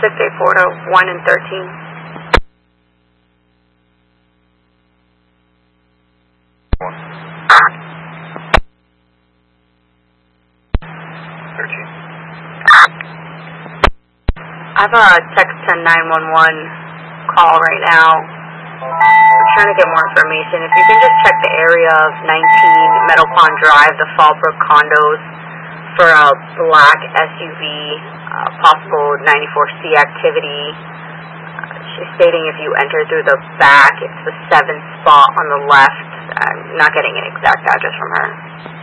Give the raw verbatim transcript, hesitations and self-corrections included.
six eight four to one and thirteen. thirteen. I have a text to nine one one call right now. I'm trying to get more information. If you can just check the area of nineteen Meadow Pond Drive, the Fallbrook condos, for a black S U V, uh, possible ninety-four C activity. Uh, she's stating if you enter through the back, it's the seventh spot on the left. I'm not getting an exact address from her.